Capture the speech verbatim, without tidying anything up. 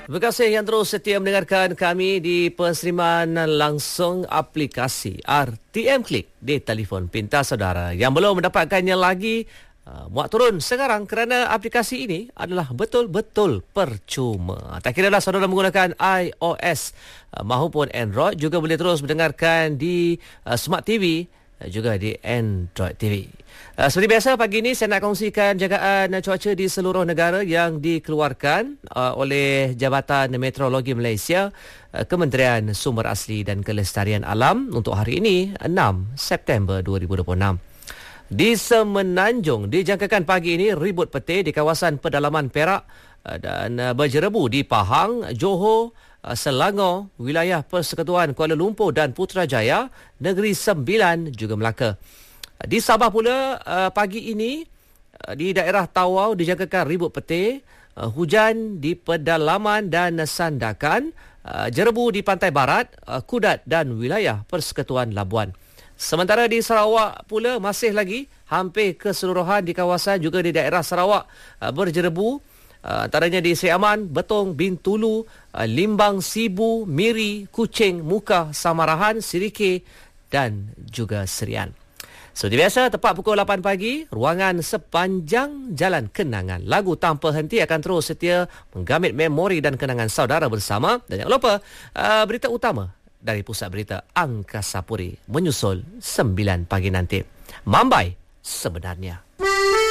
Terima kasih yang terus setia mendengarkan kami di perseriman langsung aplikasi R T M Klik di telefon pintar saudara. Yang belum mendapatkannya lagi, uh, muat turun sekarang kerana aplikasi ini adalah betul-betul percuma. Tak kira lah saudara menggunakan iOS uh, maupun Android, juga boleh terus mendengarkan di uh, Smart T V, uh, juga di Android T V. Uh, seperti biasa, pagi ini saya nak kongsikan jagaan cuaca di seluruh negara yang dikeluarkan uh, oleh Jabatan Meteorologi Malaysia, uh, Kementerian Sumber Asli dan Kelestarian Alam untuk hari ini, enam September dua ribu dua puluh enam. Di Semenanjung, dijangkakan pagi ini ribut petir di kawasan pedalaman Perak uh, dan uh, berjerebu di Pahang, Johor, uh, Selangor, wilayah Persekutuan Kuala Lumpur dan Putrajaya, Negeri Sembilan juga Melaka. Di Sabah pula, uh, pagi ini uh, di daerah Tawau dijangkakan ribut petir, uh, hujan di pedalaman dan Sandakan, uh, jerebu di pantai barat, uh, Kudat dan wilayah Persekutuan Labuan. Sementara di Sarawak pula masih lagi hampir keseluruhan di kawasan juga di daerah Sarawak uh, berjerebu, uh, antaranya di Seri Aman, Betong, Bintulu, uh, Limbang, Sibu, Miri, Kuching, Muka, Samarahan, Sirike dan juga Serian. Seperti biasa, tepat pukul lapan pagi, ruangan Sepanjang Jalan Kenangan. Lagu tanpa henti akan terus setia menggamit memori dan kenangan saudara bersama. Dan jangan lupa, uh, berita utama dari Pusat Berita Angkasa Puri menyusul sembilan pagi nanti. Mambai sebenarnya.